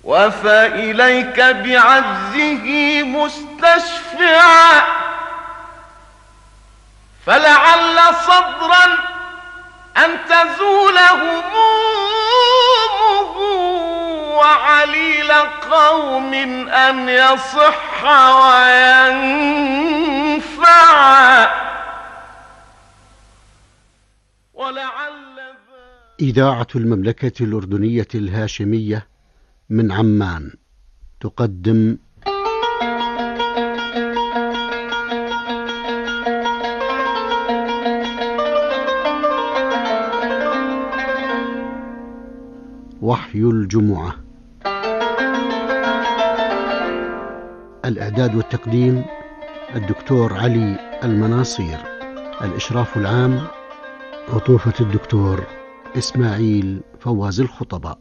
وفإليك بعجزه مستشفعا، فلعل صدرا أن تزول همومه، وعليل قوم أن يصح وينفع. إذاعة المملكة الأردنية الهاشمية من عمان تقدم وحي الجمعة. الإعداد والتقديم الدكتور علي المناصير، الإشراف العام عطوفة الدكتور إسماعيل فواز الخطباء.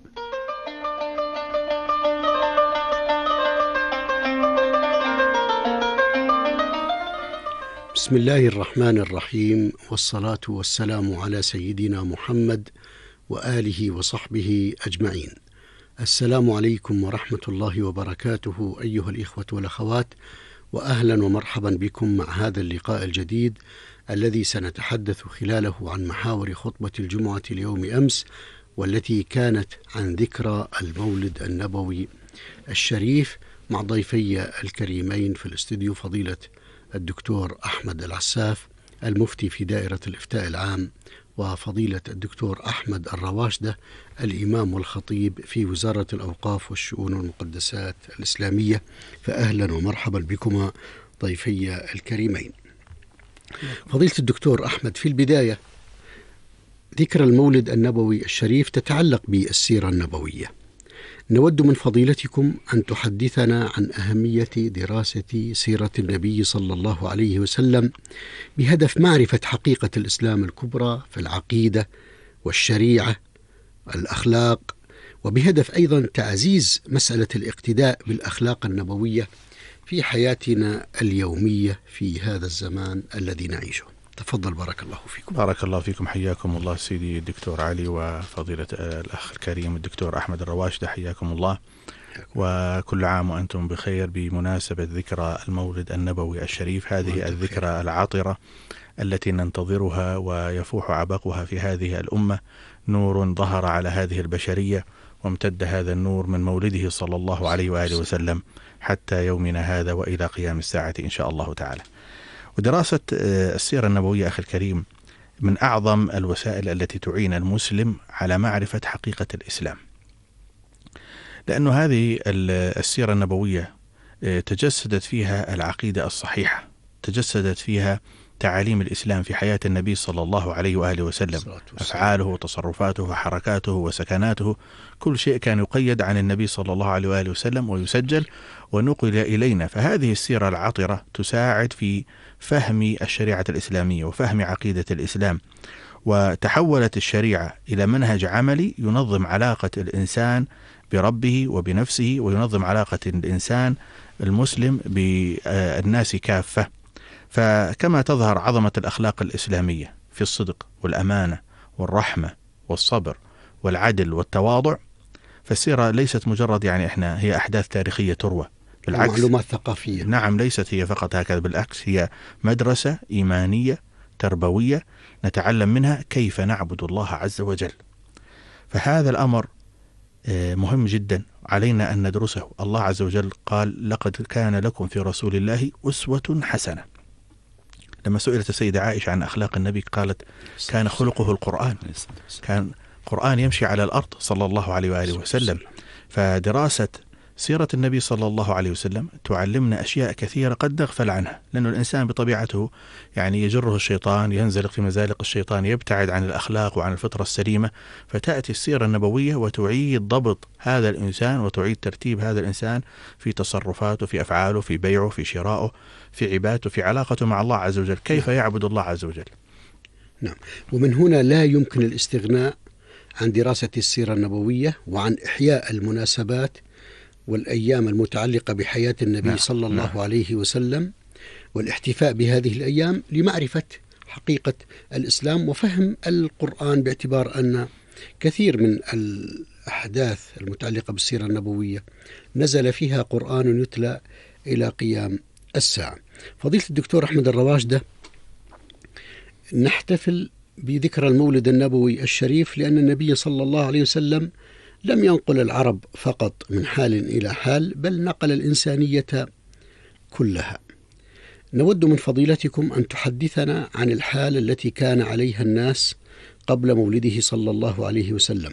بسم الله الرحمن الرحيم، والصلاة والسلام على سيدنا محمد وآله وصحبه أجمعين. السلام عليكم ورحمة الله وبركاته أيها الإخوة والأخوات، وأهلا ومرحبا بكم مع هذا اللقاء الجديد الذي سنتحدث خلاله عن محاور خطبة الجمعة ليوم أمس، والتي كانت عن ذكرى المولد النبوي الشريف، مع ضيفي الكريمين في الاستوديو فضيلة الدكتور أحمد العساف المفتي في دائرة الإفتاء العام، وفضيلة الدكتور أحمد الرواشدة الإمام والخطيب في وزارة الأوقاف والشؤون والمقدسات الإسلامية. فأهلا ومرحبا بكما ضيفي الكريمين. فضيلة الدكتور أحمد، في البداية ذكرى المولد النبوي الشريف تتعلق بالسيرة النبوية. نود من فضيلتكم أن تحدثنا عن أهمية دراسة سيرة النبي صلى الله عليه وسلم بهدف معرفة حقيقة الإسلام الكبرى في العقيدة والشريعة الأخلاق، وبهدف أيضا تعزيز مسألة الاقتداء بالأخلاق النبوية في حياتنا اليومية في هذا الزمان الذي نعيشه. تفضل، بارك الله فيكم. بارك الله فيكم، حياكم الله سيدي الدكتور علي، وفضيلة الأخ الكريم الدكتور أحمد الرواشدة، حياكم الله. وكل عام وأنتم بخير بمناسبة ذكرى المولد النبوي الشريف، هذه الذكرى العاطرة التي ننتظرها ويفوح عبقها في هذه الأمة. نور ظهر على هذه البشرية، وامتد هذا النور من مولده صلى الله عليه وآله وسلم حتى يومنا هذا وإلى قيام الساعة إن شاء الله تعالى. ودراسة السيرة النبوية أخي الكريم من أعظم الوسائل التي تعين المسلم على معرفة حقيقة الإسلام، لأن هذه السيرة النبوية تجسدت فيها العقيدة الصحيحة، تجسدت فيها تعاليم الإسلام في حياة النبي صلى الله عليه وآله وسلم، أفعاله وتصرفاته وحركاته وسكناته، كل شيء كان يقيد عن النبي صلى الله عليه وآله وسلم ويسجل ونقل إلينا. فهذه السيرة العطرة تساعد في فهم الشريعة الإسلامية وفهم عقيدة الإسلام، وتحولت الشريعة إلى منهج عملي ينظم علاقة الإنسان بربه وبنفسه، وينظم علاقة الإنسان المسلم بالناس كافة. فكما تظهر عظمة الأخلاق الإسلامية في الصدق والأمانة والرحمة والصبر والعدل والتواضع، فالسيرة ليست مجرد هي أحداث تاريخية تروى، بالعكس معلومات ثقافية. نعم، ليست هي فقط هكذا، بالعكس هي مدرسة إيمانية تربوية نتعلم منها كيف نعبد الله عز وجل. فهذا الأمر مهم جدا، علينا أن ندرسه. الله عز وجل قال: لقد كان لكم في رسول الله أسوة حسنة. لما سئلت السيدة عائشة عن أخلاق النبي قالت: كان خلقه القرآن، كان قرآن يمشي على الأرض صلى الله عليه وآله وسلم. فدراسة سيرة النبي صلى الله عليه وسلم تعلمنا أشياء كثيرة قد نغفل عنها، لأن الإنسان بطبيعته يجره الشيطان، ينزلق في مزالق الشيطان، يبتعد عن الأخلاق وعن الفطرة السليمة. فتأتي السيرة النبوية وتعيد ضبط هذا الإنسان، وتعيد ترتيب هذا الإنسان في تصرفاته، في أفعاله، في بيعه، في شرائه، في عبادته، في علاقته مع الله عز وجل، كيف يعبد الله عز وجل. نعم، ومن هنا لا يمكن الاستغناء عن دراسة السيرة النبوية وعن إحياء المناسبات والأيام المتعلقة بحياة النبي صلى الله عليه وسلم، والاحتفاء بهذه الأيام لمعرفة حقيقة الإسلام وفهم القرآن، باعتبار أن كثير من الأحداث المتعلقة بالسيرة النبوية نزل فيها قرآن يتلى إلى قيام الساعة. فضيلة الدكتور أحمد الرواشدة، نحتفل بذكرى المولد النبوي الشريف لأن النبي صلى الله عليه وسلم لم ينقل العرب فقط من حال إلى حال، بل نقل الإنسانية كلها. نود من فضيلتكم أن تحدثنا عن الحال التي كان عليها الناس قبل مولده صلى الله عليه وسلم،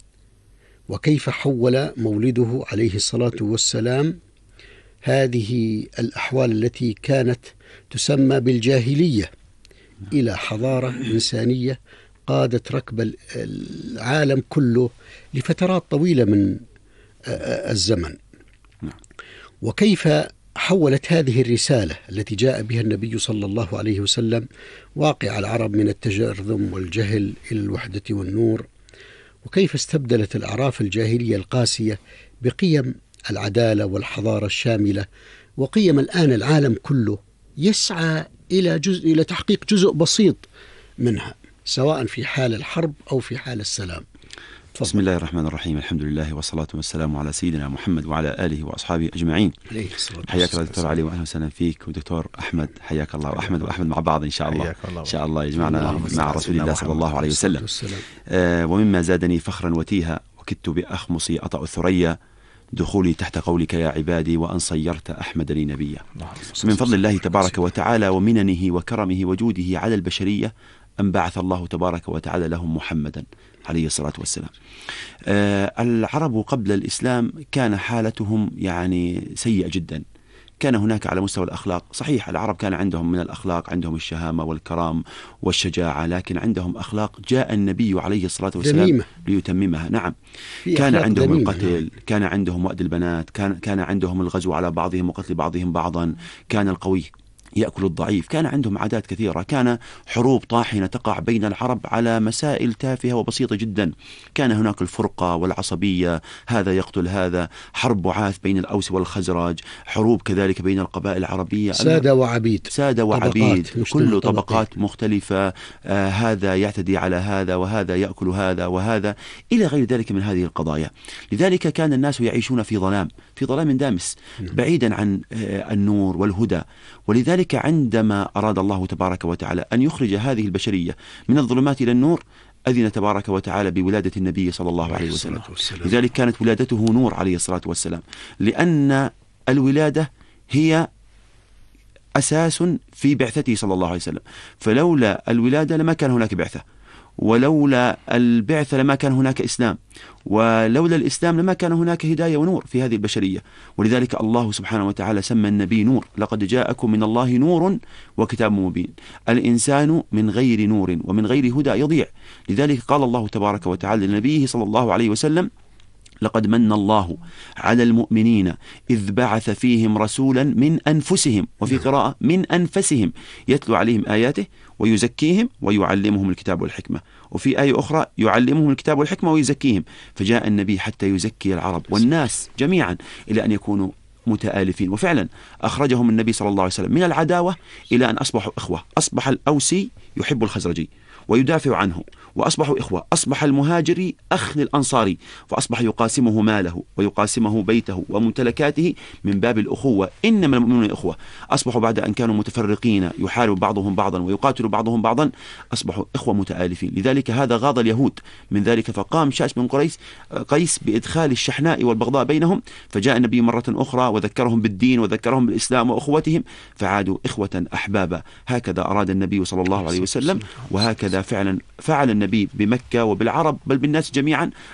وكيف حول مولده عليه الصلاة والسلام هذه الأحوال التي كانت تسمى بالجاهلية إلى حضارة إنسانية قادت ركب العالم كله لفترات طويلة من الزمن، وكيف حولت هذه الرسالة التي جاء بها النبي صلى الله عليه وسلم واقع العرب من التجرذم والجهل إلى الوحدة والنور، وكيف استبدلت الأعراف الجاهلية القاسية بقيم العدالة والحضارة الشاملة، وقيم الآن العالم كله يسعى إلى تحقيق جزء بسيط منها، سواء في حال الحرب أو في حال السلام. بسم الله الرحمن الرحيم، الحمد لله والصلاة والسلام على سيدنا محمد وعلى آله وأصحابه أجمعين. حياك الله دكتور علي، وأهلا وسهلا فيك. ودكتور أحمد حياك الله، وأحمد مع بعض إن شاء الله. إن شاء الله يجمعنا مع رسول الله صلى الله عليه وسلم. ومما زادني فخرا وتيها وكدت بأخمصي أطأ الثريا دخولي تحت قولك يا عبادي وأن صيرت أحمد لي نبيا. من فضل الله تبارك وتعالى ومننه وكرمه وجوده على البشرية أن بعث الله تبارك وتعالى لهم محمدا عليه الصلاة والسلام. العرب قبل الإسلام كان حالتهم يعني سيئة جدا. كان هناك على مستوى الأخلاق، صحيح العرب كان عندهم من الأخلاق، عندهم الشهامة والكرام والشجاعة، لكن عندهم أخلاق جاء النبي عليه الصلاة والسلام ليتممها. نعم، كان عندهم القتل، كان عندهم وأد البنات، كان عندهم الغزو على بعضهم وقتل بعضهم بعضا، كان القوي يأكل الضعيف، كان عندهم عادات كثيرة، كان حروب طاحنة تقع بين العرب على مسائل تافهة وبسيطة جدا، كان هناك الفرقة والعصبية، هذا يقتل هذا، حرب بعاث بين الأوس والخزرج، حروب كذلك بين القبائل العربية، سادة وعبيد، كل طبقات مختلفة، هذا يعتدي على هذا وهذا يأكل هذا وهذا إلى غير ذلك من هذه القضايا. لذلك كان الناس يعيشون في ظلام دامس بعيدا عن النور والهدى. ولذلك عندما أراد الله تبارك وتعالى أن يخرج هذه البشرية من الظلمات إلى النور أذن تبارك وتعالى بولادة النبي صلى الله عليه وسلم. لذلك كانت ولادته نور عليه الصلاة والسلام، لأن الولادة هي أساس في بعثته صلى الله عليه وسلم، فلولا الولادة لما كان هناك بعثة، ولولا البعثة لما كان هناك إسلام، ولولا الإسلام لما كان هناك هداية ونور في هذه البشرية. ولذلك الله سبحانه وتعالى سمى النبي نور، لقد جاءكم من الله نور وكتاب مبين. الإنسان من غير نور ومن غير هدى يضيع. لذلك قال الله تبارك وتعالى لنبيه صلى الله عليه وسلم: لقد من الله على المؤمنين إذ بعث فيهم رسولا من أنفسهم، وفي قراءة من أنفسهم، يتلو عليهم آياته ويزكيهم ويعلمهم الكتاب والحكمة، وفي آية أخرى يعلمهم الكتاب والحكمة ويزكيهم. فجاء النبي حتى يزكي العرب والناس جميعا إلى أن يكونوا متآلفين. وفعلا أخرجهم النبي صلى الله عليه وسلم من العداوة إلى أن أصبحوا إخوة. أصبح الأوسي يحب الخزرجي ويدافع عنه، وأصبحوا إخوة. أصبح المهاجري أخ للأنصاري، فأصبح يقاسمه ماله ويقاسمه بيته وممتلكاته من باب الأخوة. إنما المؤمنون إخوة. أصبحوا بعد أن كانوا متفرقين يحارب بعضهم بعضا ويقاتل بعضهم بعضا، أصبحوا إخوة متآلفين. لذلك هذا غاض اليهود من ذلك، فقام شاش بن قيس بإدخال الشحناء والبغضاء بينهم. فجاء النبي مرة أخرى وذكرهم بالدين وذكرهم بالإسلام وأخوتهم، فعادوا إخوة أحبابا. هكذا أراد النبي صلى الله عليه وسلم، وهكذا فعلا فعل النبي بمكة وبالعرب بل بالناس جميعا.